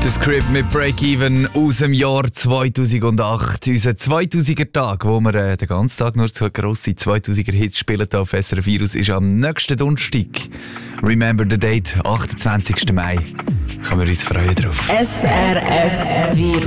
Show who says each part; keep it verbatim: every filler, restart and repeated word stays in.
Speaker 1: The Script mit Break-Even aus dem Jahr zweitausendacht. Unser zweitausender-Tag, wo wir äh, den ganzen Tag nur so grosse zweitausender-Hits spielen auf S R F Virus, ist am nächsten Donnerstag. Remember the date, achtundzwanzigsten Mai. Können wir uns freuen drauf.
Speaker 2: S R F Virus.